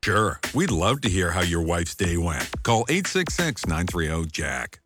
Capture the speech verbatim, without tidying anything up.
Sure, we'd love to hear how your wife's day went. Call eight six six, nine three zero, J A C K.